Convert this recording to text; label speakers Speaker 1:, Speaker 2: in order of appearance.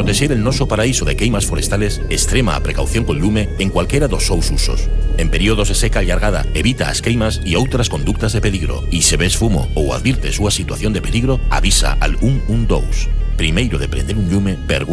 Speaker 1: protexer el noso paraíso de queimas forestales, extrema a precaución col lume en cualquera dos seus usos. En períodos de seca allargada, evita as queimas e outras conductas de peligro. E se ves fumo ou advirtes súa situación de peligro, avisa al 112. Primeiro de prender un lume,